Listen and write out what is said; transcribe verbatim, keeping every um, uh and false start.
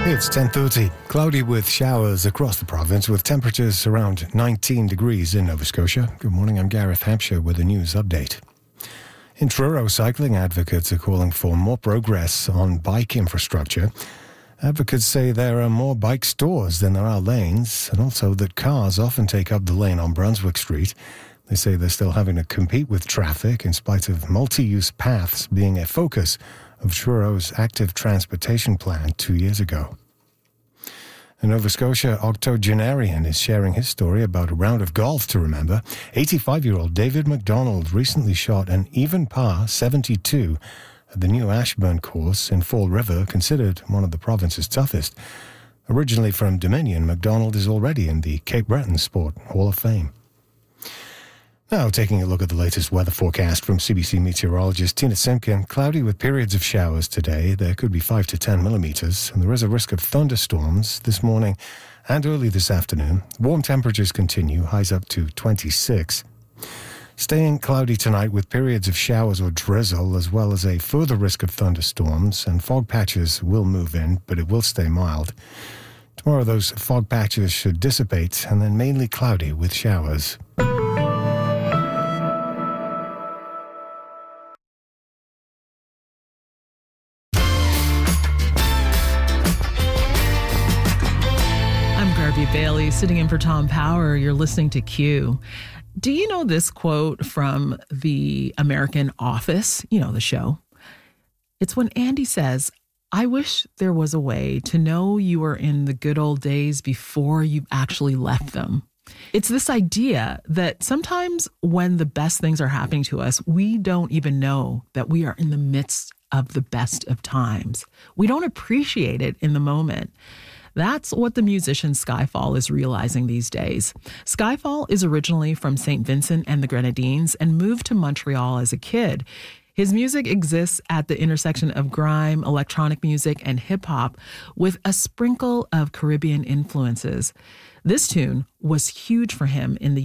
It's ten thirty. Cloudy with showers across the province with temperatures around nineteen degrees in Nova Scotia. Good morning, I'm Gareth Hampshire with a news update. In Truro, cycling advocates are calling for more progress on bike infrastructure. Advocates say there are more bike stores than there are lanes, and also that cars often take up the lane on Brunswick Street. They say they're still having to compete with traffic in spite of multi-use paths being a focus of Truro's active transportation plan two years ago. A Nova Scotia octogenarian is sharing his story about a round of golf to remember. eighty-five-year-old David McDonald recently shot an even par seventy-two at the new Ashburn course in Fall River, considered one of the province's toughest. Originally from Dominion, McDonald is already in the Cape Breton Sport Hall of Fame. Now, taking a look at the latest weather forecast from C B C meteorologist Tina Simpkin. Cloudy with periods of showers today. There could be five to ten millimetres, and there is a risk of thunderstorms this morning and early this afternoon. Warm temperatures continue, highs up to twenty-six. Staying cloudy tonight with periods of showers or drizzle, as well as a further risk of thunderstorms, and fog patches will move in, but it will stay mild. Tomorrow, those fog patches should dissipate, and then mainly cloudy with showers. Bailey, sitting in for Tom Power. You're listening to Q. Do you know this quote from the American Office? You know, the show. It's when Andy says, "I wish there was a way to know you were in the good old days before you actually left them." It's this idea that sometimes when the best things are happening to us, we don't even know that we are in the midst of the best of times. We don't appreciate it in the moment. That's what the musician Skyfall is realizing these days. Skyfall is originally from Saint Vincent and the Grenadines and moved to Montreal as a kid. His music exists at the intersection of grime, electronic music, and hip-hop with a sprinkle of Caribbean influences. This tune was huge for him in the